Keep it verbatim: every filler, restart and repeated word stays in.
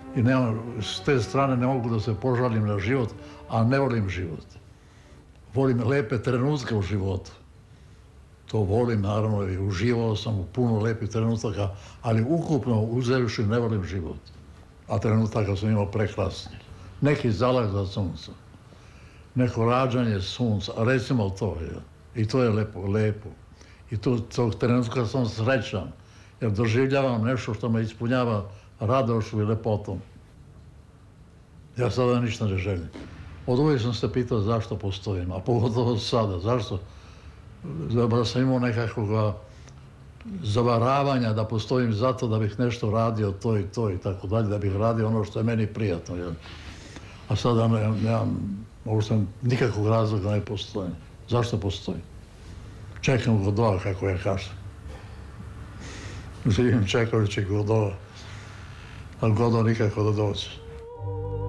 I s te strane ne mogu da se požalim na život, a ne volim život. Volim lepe trenutke u životu. To volim, naravno, i uživao sam u puno lepih trenutaka, ali ukupno uzevši ne volim život. A trenutaka sam imao prekrasni. Neki zalazak sunca, neko rađanje sunca, recimo to je. I to je lepo, lepo. I tog trenutka sam srećan, jer doživljavam nešto što me ispunjava radošću i lepotom. Ja sada ništa ne želim. Od uvijek sam se pitao zašto postojim, a pogotovo sada. Zašto? Da sam imao nekakvog zavaravanja da postojim zato da bih nešto radio to i to i tako dalje, da bih radio ono što je meni prijatno. A sada nemam, možda nikakvog razloga ne postojim. Zašto postojim? Čekam Godova, kako ja kažem. Živim čekajući Godova, ali Godova nikako da dođe.